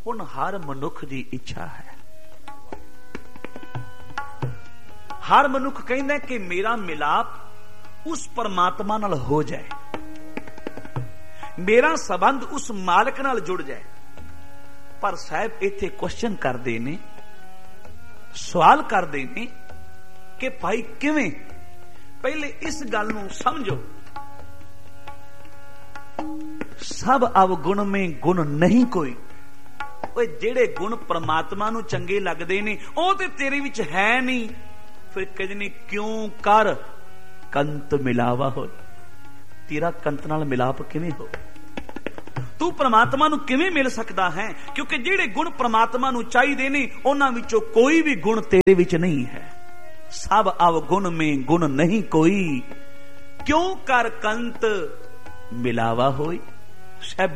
ਹੁਣ ਹਰ ਮਨੁੱਖ ਦੀ ਇੱਛਾ ਹੈ। ਹਰ ਮਨੁੱਖ ਕਹਿੰਦਾ ਕਿ ਮੇਰਾ ਮਿਲਾਪ ਉਸ ਪਰਮਾਤਮਾ ਨਾਲ ਹੋ ਜਾਏ, ਮੇਰਾ ਸੰਬੰਧ ਉਸ ਮਾਲਕ ਨਾਲ ਜੁੜ ਜਾਏ। ਪਰ ਸਾਹਿਬ ਇੱਥੇ ਕੁਐਸਚਨ ਕਰਦੇ ਨੇ, ਸਵਾਲ ਕਰਦੇ ਨੇ ਕਿ ਭਾਈ ਕਿਵੇਂ? ਪਹਿਲੇ ਇਸ ਗੱਲ ਨੂੰ ਸਮਝੋ, ਸਭ ਅਵਗੁਣ ਮੇਂ ਗੁਣ ਨਹੀਂ ਕੋਈ। ਓਏ ਜਿਹੜੇ ਗੁਣ ਪ੍ਰਮਾਤਮਾ ਨੂੰ ਚੰਗੇ ਲੱਗਦੇ ਨੇ ਉਹ ਤੇ ਤੇਰੇ ਵਿੱਚ ਹੈ ਨਹੀਂ। ਫਿਰ ਕਹਿੰਦੇ ਨੇ ਕਿਉਂ ਕਰ ਕੰਤ ਮਿਲਾਵਾ ਹੋ। ਤੇਰਾ ਕੰਤ ਨਾਲ ਮਿਲਾਪ ਕਿਵੇਂ ਹੋ? ਤੂੰ ਪ੍ਰਮਾਤਮਾ ਨੂੰ ਕਿਵੇਂ ਮਿਲ ਸਕਦਾ ਹੈ? ਕਿਉਂਕਿ ਜਿਹੜੇ ਗੁਣ ਪ੍ਰਮਾਤਮਾ ਨੂੰ ਚਾਹੀਦੇ ਨੇ ਉਹਨਾਂ ਵਿੱਚੋਂ ਕੋਈ ਵੀ ਗੁਣ ਤੇਰੇ ਵਿੱਚ ਨਹੀਂ ਹੈ। ਸਭ ਅਵਗੁਣ ਮੇਂ ਗੁਣ ਨਹੀਂ ਕੋਈ, ਕਿਉਂ ਕਰ ਕੰਤ ਮਿਲਾਵਾ ਹੋਈ।